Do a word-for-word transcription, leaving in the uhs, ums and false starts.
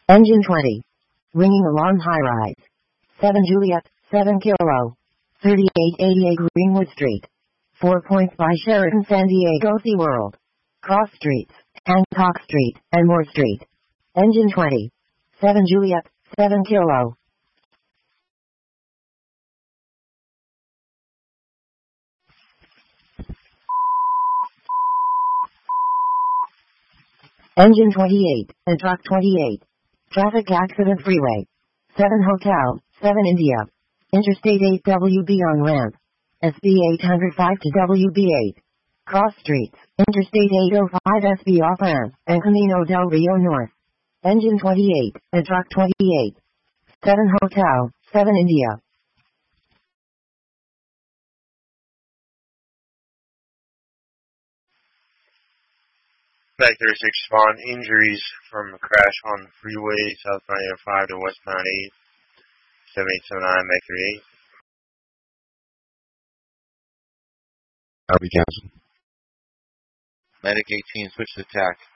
Engine twenty. Ringing alarm high rise. seven Juliet, seven Kilo. thirty-eight eighty-eight Greenwood Street. four points by Sheraton San Diego SeaWorld. Cross Streets, Hancock Street, and Moore Street. Engine twenty. seven Juliet, seven Kilo. Engine twenty-eight, and Truck twenty-eight. Traffic Accident Freeway. seven Hotel, seven India. Interstate eight W B on ramp. S B eight oh five to W B eight. Cross Streets, Interstate eight oh five S B off ramp, and Camino del Rio North. Engine twenty-eight, and Truck twenty-eight. seven Hotel, seven India. Back thirty-six spawn injuries from a crash on the freeway, South nine oh five to westbound eight, seven eight seven nine, back thirty-eight. R B Johnson. Medic eighteen, switch to attack.